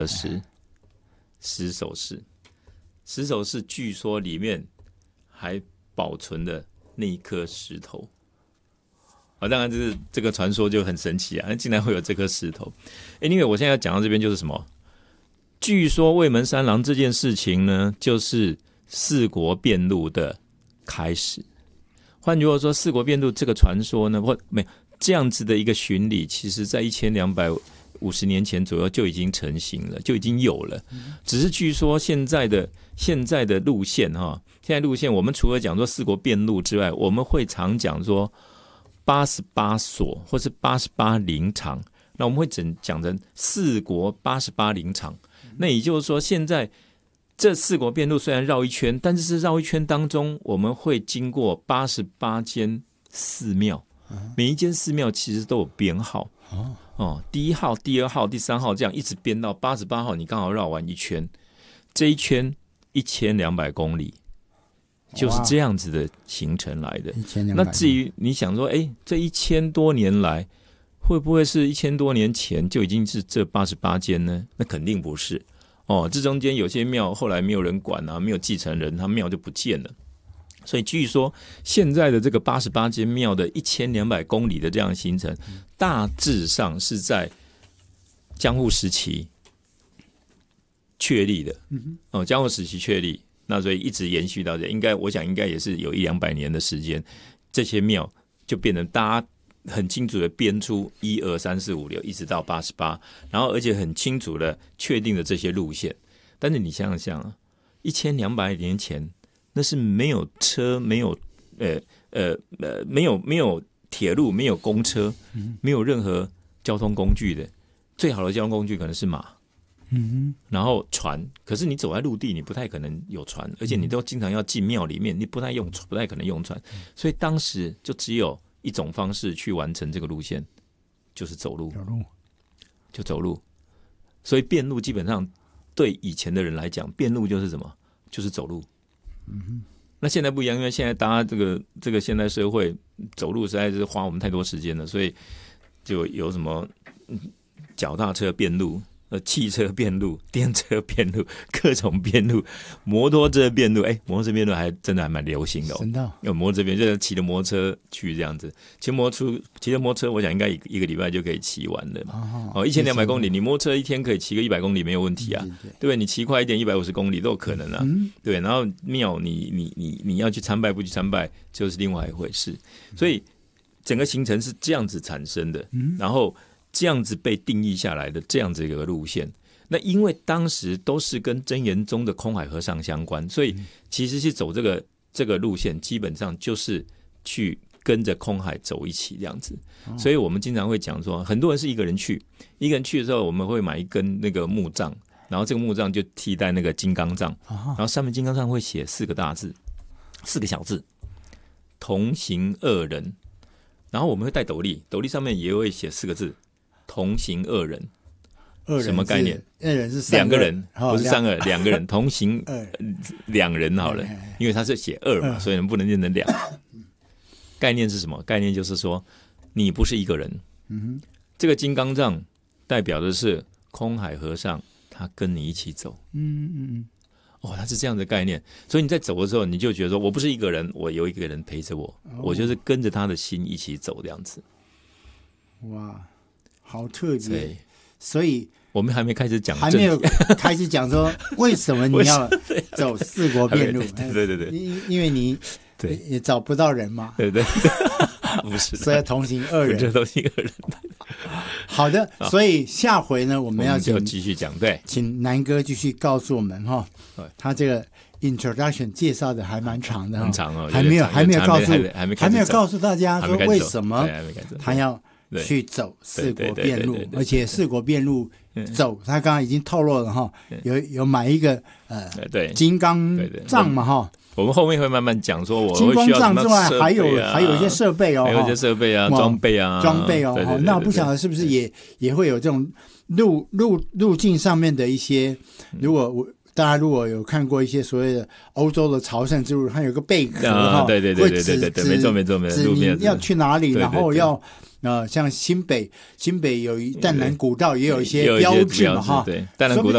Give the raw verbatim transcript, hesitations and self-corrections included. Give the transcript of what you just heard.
的石，石首饰，石首饰据说里面还保存了那一颗石头。啊，当然这是这个传说就很神奇啊，竟然会有这颗石头。因为我现在要讲到这边就是什么？据说魏门三郎这件事情呢，就是四国遍路的开始。换句话说，四国遍路这个传说呢，或没有这样子的一个巡礼，其实在一千两百五十年前左右就已经成型了，就已经有了。只是据说现在的现在的路线哈，现在路线我们除了讲说四国遍路之外，我们会常讲说八十八所或是八十八陵场，那我们会整讲成四国八十八陵场。那也就是说，现在这四国遍路虽然绕一圈，但是是绕一圈当中，我们会经过八十八间寺庙，每一间寺庙其实都有编号。哦，第一号、第二号、第三号，这样一直编到八十八号，你刚好绕完一圈，这一圈一千两百公里，就是这样子的行程来的。那至于你想说，哎，这一千多年来，会不会是一千多年前就已经是这八十八间呢？那肯定不是哦。这中间有些庙后来没有人管啊，没有继承人，他庙就不见了。所以据说现在的这个八十八间庙的一千两百公里的这样的行程，大致上是在江户时期确立的。哦，江户时期确立，那所以一直延续到这，应该我想应该也是有一两百年的时间，这些庙就变成大家很清楚的编出一二三四五六，一直到八十八，然后而且很清楚的确定了这些路线。但是你想想啊，一千两百年前。那是没有车，没有呃呃呃，没有没有铁路，没有公车，没有任何交通工具的。最好的交通工具可能是马，嗯，然后船。可是你走在陆地，你不太可能有船，而且你都经常要进庙里面，你不太用，不太可能用船。所以当时就只有一种方式去完成这个路线，就是走路，走路就走路。所以遍路基本上对以前的人来讲，遍路就是什么？就是走路。嗯，那现在不一样，因为现在大家这个这个现代社会走路实在是花我们太多时间了，所以就有什么脚踏车遍路、呃汽车遍路、电车遍路、各种遍路、摩托车遍路。哎，摩托车遍路还真的还蛮流行的哦。真的，有摩托车遍，就是骑着摩托车去这样子，骑摩托车，骑着摩托车，我想应该一个一个礼拜就可以骑完的嘛。哦，一千两百公里，你摩托车一天可以骑个一百公里没有问题啊，对不对？你骑快一点，一百五十公里都有可能啊。嗯、对，然后庙你你你你要去参拜不去参拜，就是另外一回事。所以整个行程是这样子产生的，嗯、然后。这样子被定义下来的这样子一个路线，那因为当时都是跟真言宗的空海和尚相关，所以其实是走这个这个路线，基本上就是去跟着空海走一起这样子。所以我们经常会讲说，很多人是一个人去，一个人去的时候，我们会买一根那个木杖，然后这个木杖就替代那个金刚杖，然后上面金刚杖会写四个大字，四个小字，同行二人。然后我们会戴斗笠，斗笠上面也会写四个字。同行二人，二人什么概念？ 二人是两个人，不是三个，两个人同行两人好了，因为他是写二嘛，所以不能念成两。概念是什么？概念就是说，你不是一个人。嗯、这个金刚杖代表的是空海和尚，他跟你一起走。嗯嗯哦，他是这样的概念，所以你在走的时候，你就觉得说我不是一个人，我有一个人陪着我，哦、我就是跟着他的心一起走这样子。 哇！好特别，所以我们还没开始讲， 还没有开始讲说为什么你要走四国遍路？ 对对对对， 因因为你对也找不到人嘛， 对对，不是， 所以要同行二人， 同行二人。 好的，所以下回呢，我们要请继续讲，对， 请南哥继续告诉我们哈，他这个 introduction 介绍的还蛮长的， 很长哦， 还没有还没有告诉还没还没有告诉大家说为什么他要。去走四国遍路，而且四国遍路走，他刚刚已经透露了哈，有有买一个呃金刚杖嘛哈。 我们后面会慢慢讲说，我金刚杖之外还有还有一些设备哦， 还有一些设备啊、装备啊、 装备哦。那不晓得是不是也也会有这种路路路径上面的一些，如果我。大家如果有看过一些所谓的欧洲的朝圣之路，它有个贝壳哈， 对对对对对对，没错没错没错， 指你要去哪里，然后要呃，像新北新北有一淡南古道也有一些标志嘛哈， 对，淡南古道。